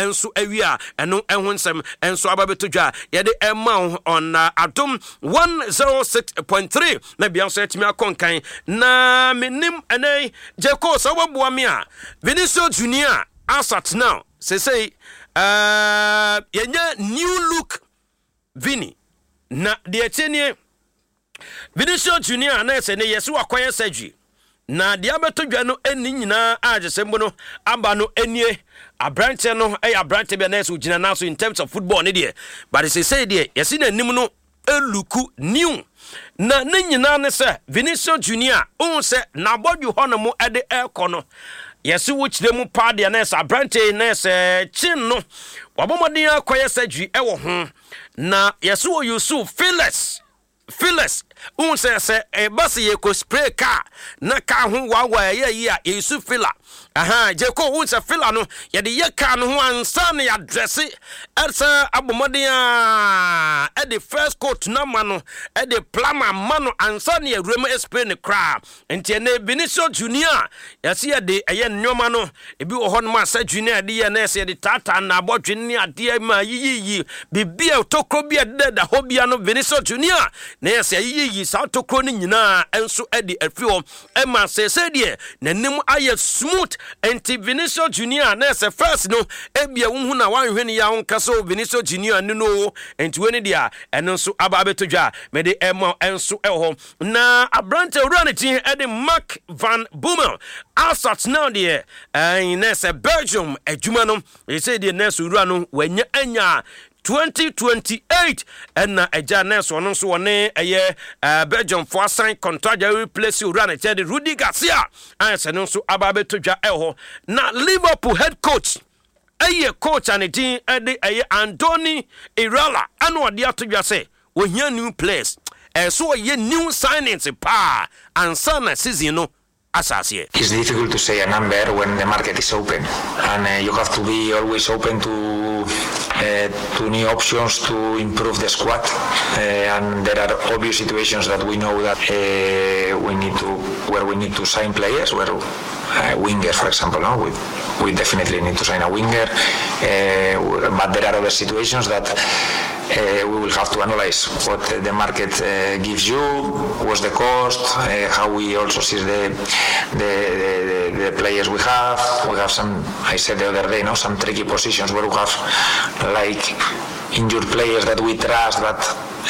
enso awia eno ehonsem enso ababeto dwa ye de emma on Adom 106.3 na bianso etimi akonkan na menim enei Jeko so boboa me a Vinicius Junior asat now say yenya new look Vini na de etenie Vinicius Junior na se ne yesu akoye surgery na de abeto dwa no eni nyina ajesembo no aba no enie abrante no abrante be na se ugina na so in terms of football ne de but say de yesi na nim no eluku new na ne nyina ne se Vinicius Junior on se na bodwu ho no mo ede ekono yesi wo chire mu pa de na se abrante na se chin no wabomodin akoye surgery ewo ho na yesi wo Yusuf Phyllis say basi ye ko spray car na ka ho wawa ye a Yusuf Phila Jeko unsa Phila no ye de ye car no ho ansa na ya dress elsa abomodia e the first coat na mano e the plumber mano ansa na ya rem spray ne kra enti na Vinicius Junior yesi ye de ye nnwoma no ebi wo ho no ma sa Junior de ye na se de tata na abodwe ne ade ma yiyi bibia tokro bia da hobia no Vinicius Junior na yesi yiyi sa tokro ni nyina enso edi afio ema se de nanim aye smooth enti Vinicius Junior na se first no ebia wonhu na wanhwe ne ya wonka so Vinicius Junior ni no enti weni dia eno nso aba abetodwa me de ema enso eho na abrante uraniti edi Mark van Bommel asat now de na se Belgium adwuma no e say de na so ura no wanya anya 2028 and eja neso no so woni Belgium for sign contract replace Urana Teddy Rudy Garcia and se no so ababetodwa eho na Liverpool head coach coach and team ede Anthony Irala anu ade atodwa say wo hia new players so ye new signings pa ansa na season no. It's difficult to say a number when the market is open, and you have to be always open to new options to improve the squad. And there are obvious situations that we know that we need to sign players, where wingers, for example, no? We definitely need to sign a winger, but there are other situations that we will have to analyze what the market gives you, what's the cost, how we also see the players we have. We have some, I said the other day, some tricky positions where we have like injured players that we trust, but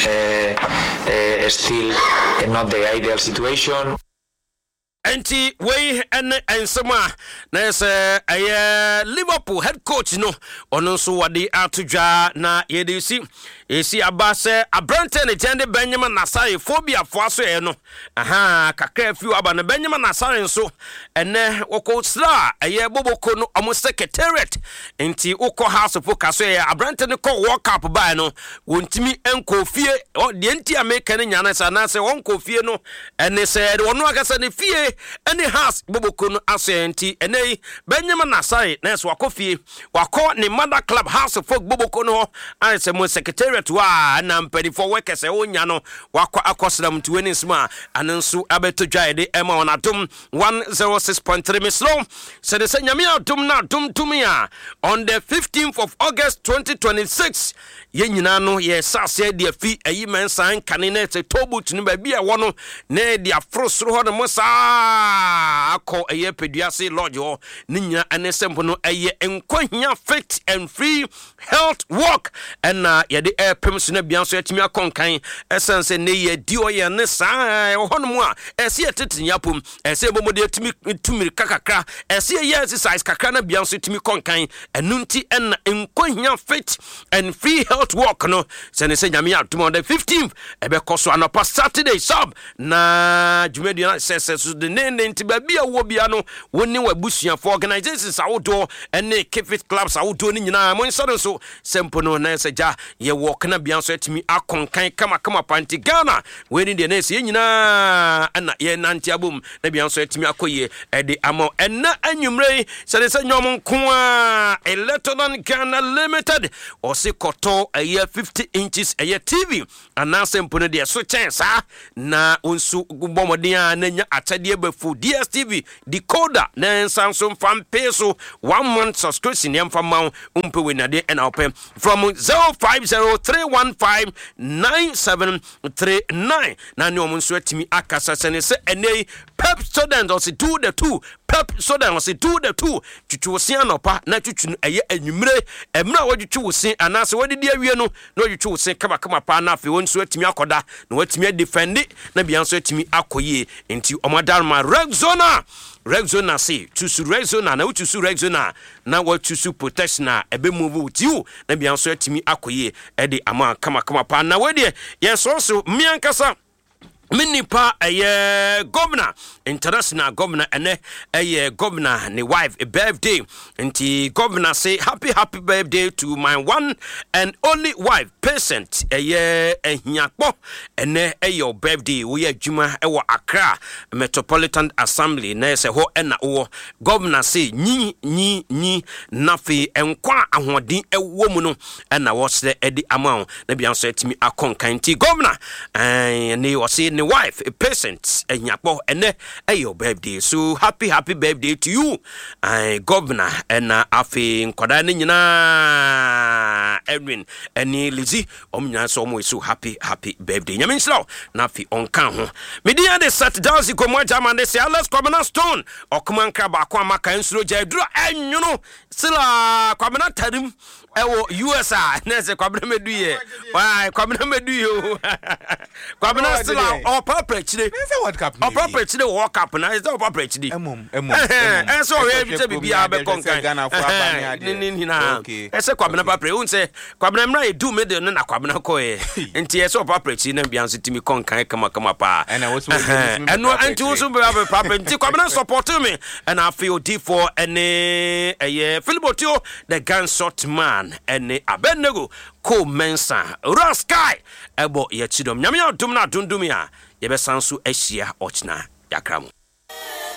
still not the ideal situation. Enti we and sama na se Liverpool head coach no ono so wade atodwa na yedisi esi abase abrante ne tende Benjamin Nasai phobia fo aso no kakra fiu aba na Benjamin Nasai so ene woko sra boboko no omo secretariat enti woko house of kaso abrante ne ko world cup ba no wontimi enko fie de enti America ne nyana sa na se wonko fie no ene se wono akasa ne fie any house boboko no asenti ene Benjamin Nasai na so wakofie wako ne mother club house of folk boboko no an se mo secretariat wa na mpedi for workers onya no wako akosram tuweni sma anenso abetodwa de ema on Adom 106.3 mislo se de nyame Adom na Adom tumia on the 15th of August 2026 ye nyina no ye sase de afi ayi mensan kanene te tobut ni ba bia wono na de afrosoro ho no mosa akọ peduase lodge ho ni nyina anesempo no enkwahia fit and free health walk and ye de pems na bianso atimi akonkan essence ne ye di oye ne saa ho no mu a ese tetanyapom ese bomode atimi tumiri kakakra ese ye exercise kakra na bianso atimi konkan enunti en enkwahia fit and free health walk no se ne se nyame atom on the 15th koso anopa Saturday sub na jumedi na se de ne nti ba bia wo bia no woni wabusua for organizations awodo ene kefit clubs awodo ni nyina mo nsado so sempo no na se ja ye walk na bia so atimi akonkan kama panti Ghana we ni de na se nyina ana ye nanti abom na bia so atimi akoye ede amo enna anwumre se nyom nko a Electron Ghana Limited o se koto 50 inches TV ana sempo no de so chance na onsu gbomodin a na nya atade ebefu DSTV decoder na Samsung fan pay so 1 month subscription yam fa ma umpe we na de na open from 0503159739 na ne omunso atimi akasa sene se ene pep student or do the two pep student or do the two twetwe se anopa na twetwe eye anwumre emra wodwetwe se anase wodidi awie no na wodwetwe se kama pa na afi wonso atimi akoda na watimi defend na bia nso atimi akoye enti omadarma Rexona say tusu Rexona na utusu Rexona na watusu protection na ebe move tiu na bia nso atimi akoye e de ama kama pa na we de yeso miankasa Minipa governor, international governor, and governor, ne wife, a birthday. And the governor say, happy birthday to my one and only wife, patient, nyakbo, and your birthday. We are Juma, Accra, Metropolitan Assembly, Nese ho ena o. Governor say, ni, nafi, and kwa ahwadi woman, and I was the Eddie amount. Maybe I said to me, a conkanti governor, and he was saying, wife, a patient, and yakbo, and your birthday. So happy birthday to you, governor, and afi Kodani na Edwin, and Lizzie, so happy birthday. Yamin slow, nafi on can. Media de sat down the Comoja and they say, let's come on stone, or come on crab, aquamaka, and slow jadra, and you know, still a covenant tadim. USA, Nessa Quabina do ye. Why, Quabina do you? Quabina still or property. What cup? Or property to walk up and I don't property. And so every time be a Ghana for as a Quabina Papre, say Quabina do me the Nana Quabina Coy, and tears of property and Bianci to me conquer come up. And I was and no, and to also have a property. Quabina support me, and I feel D4 and a Philibotio, the gun shot man. Ene abenego ko mensa raskai ebo ye chidom nyame odum na dundum ya ye besanso ahia ochna yakramu